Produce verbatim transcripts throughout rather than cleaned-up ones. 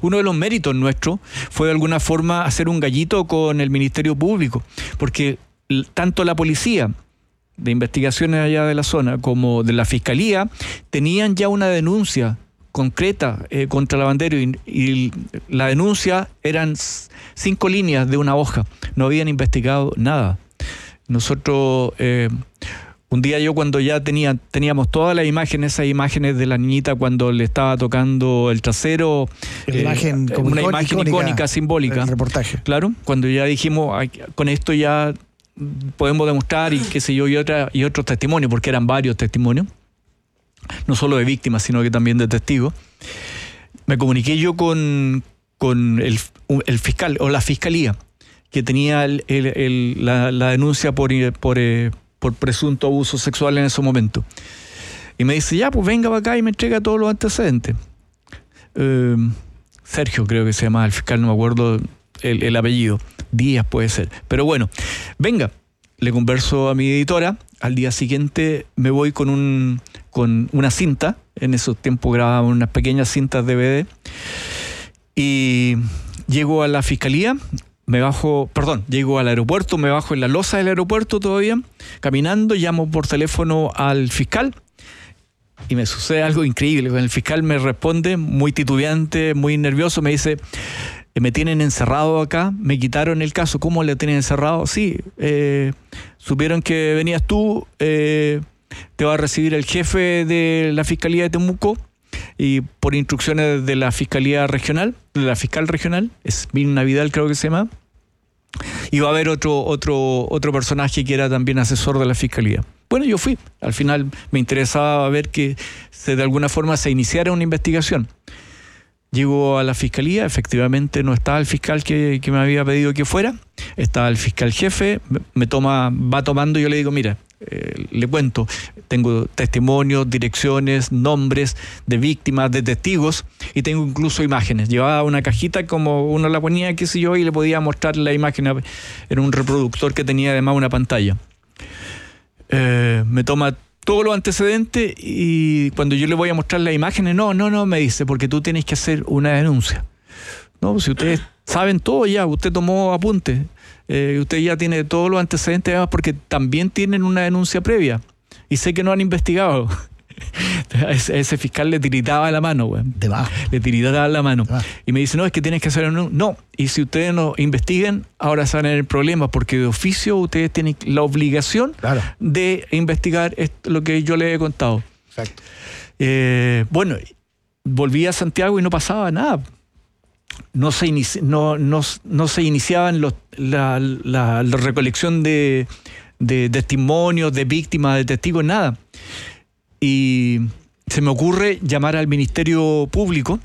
uno de los méritos nuestros fue de alguna forma hacer un gallito con el Ministerio Público, porque tanto la policía de investigaciones allá de la zona como de la Fiscalía tenían ya una denuncia concreta eh, contra Lavandero y, y la denuncia eran cinco líneas de una hoja, no habían investigado nada. Nosotros, eh, un día yo cuando ya tenía, teníamos todas las imágenes, esas imágenes de la niñita cuando le estaba tocando el trasero, eh, imagen como una icónica, imagen icónica, icónica simbólica. El reportaje. Claro, cuando ya dijimos, ay, con esto ya podemos demostrar y qué sé yo, y, otra, y otros testimonios, porque eran varios testimonios, no solo de víctimas, sino que también de testigos. Me comuniqué yo con, con el, el fiscal o la fiscalía que tenía el, el, el, la, la denuncia por, por, eh, por presunto abuso sexual en ese momento. Y me dice, ya, pues venga para acá y me entrega todos los antecedentes. Eh, Sergio creo que se llamaba el fiscal, no me acuerdo el, el apellido. Díaz puede ser. Pero bueno, venga, le converso a mi editora. Al día siguiente me voy con un con una cinta. En esos tiempos grabábamos unas pequeñas cintas D V D. Y llego a la fiscalía, me bajo, perdón, llego al aeropuerto, me bajo en la losa del aeropuerto todavía, caminando, llamo por teléfono al fiscal y me sucede algo increíble. El fiscal me responde muy titubeante, muy nervioso, me dice, me tienen encerrado acá, me quitaron el caso. ¿Cómo le tienen encerrado? Sí, eh, supieron que venías tú, eh, te va a recibir el jefe de la Fiscalía de Temuco y por instrucciones de la Fiscalía Regional, de la Fiscal Regional, es Mirna Vidal creo que se llama, y va a haber otro, otro, otro personaje que era también asesor de la Fiscalía. Bueno, yo fui, al final me interesaba ver que se, de alguna forma se iniciara una investigación. Llego a la fiscalía, efectivamente no estaba el fiscal que, que me había pedido que fuera, estaba el fiscal jefe, me, me toma, va tomando y yo le digo, mira, eh, le cuento, tengo testimonios, direcciones, nombres de víctimas, de testigos y tengo incluso imágenes. Llevaba una cajita como uno la ponía, qué sé yo, y le podía mostrar la imagen en un reproductor que tenía además una pantalla. Eh, me toma todos los antecedentes y cuando yo le voy a mostrar las imágenes, no, no, no, me dice, porque tú tienes que hacer una denuncia. No, si ustedes saben todo ya, usted tomó apuntes, eh, usted ya tiene todos los antecedentes, además porque también tienen una denuncia previa y sé que no han investigado. A ese, a ese fiscal le tiritaba la mano, güey. Debajo. Le tiritaba la mano. Debajo. Y me dice, no, es que tienes que hacer un... No, y si ustedes no investiguen, ahora se van a tener problemas, porque de oficio ustedes tienen la obligación claro. de investigar esto, lo que yo les he contado. Exacto. Eh, bueno, volví a Santiago y no pasaba nada. No se, inici- no, no, no se iniciaban los, la, la, la recolección de, de testimonios, de víctimas, de testigos, nada. Y se me ocurre llamar al Ministerio Público,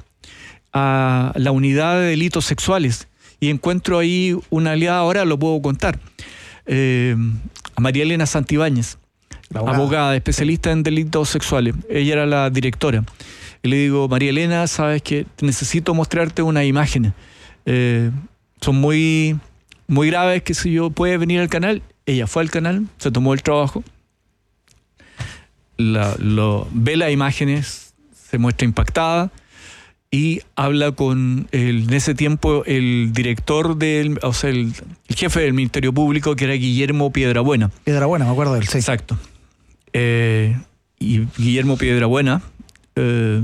a la unidad de delitos sexuales, y encuentro ahí una aliada, ahora lo puedo contar, eh, a María Elena Santibáñez, abogada. abogada, especialista en delitos sexuales. Ella era la directora. Y le digo, María Elena, sabes que necesito mostrarte unas imágenes. Eh, son muy, muy graves, que si yo puede venir al canal. Ella fue al canal, se tomó el trabajo. La, lo, ve las imágenes, se muestra impactada y habla con el, en ese tiempo el director del, o sea, el, el jefe del Ministerio Público, que era Guillermo Piedrabuena. Piedrabuena, me acuerdo de él, sí. Exacto. Eh, y Guillermo Piedrabuena eh,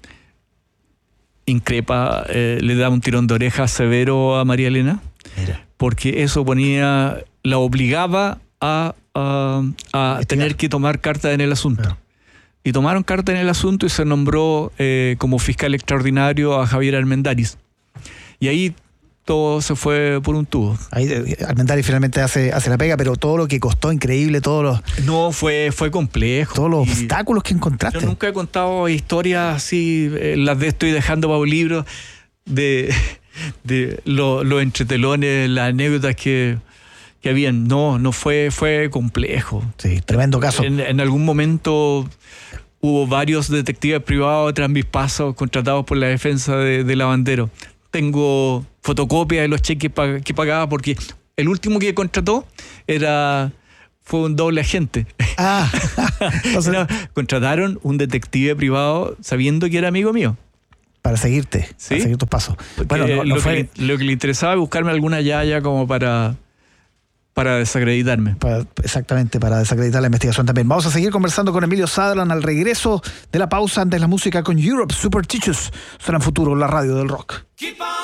increpa, eh, le da un tirón de oreja severo a María Elena. Mira. Porque eso ponía, la obligaba a a, a tener que tomar carta en el asunto. Claro. Y tomaron carta en el asunto y se nombró eh, como fiscal extraordinario a Javier Armendáriz. Y ahí todo se fue por un tubo. Ahí Armendáriz finalmente hace, hace la pega, pero todo lo que costó, increíble, todos los... No, fue, fue complejo. Todos los obstáculos que encontraste. Yo nunca he contado historias así, eh, las de estoy dejando para un libro, de, de los lo entretelones, las anécdotas que... que habían, no, no fue, fue complejo. Sí, tremendo caso. En, en algún momento hubo varios detectives privados tras mis pasos contratados por la defensa de, de Lavandero. Tengo fotocopias de los cheques pag- que pagaba porque el último que contrató era fue un doble agente. Ah, o sea, contrataron un detective privado sabiendo que era amigo mío. para seguirte, ¿Sí? para seguir tus pasos. Porque Bueno, no, no lo, fue que, lo que le interesaba es buscarme alguna yaya como para, para desacreditarme. para- exactamente, para desacreditar la investigación también. Vamos a seguir conversando con Emilio Sutherland al regreso de la pausa antes de la música con Europe Superstitious. Suena en Futuro, la radio del rock.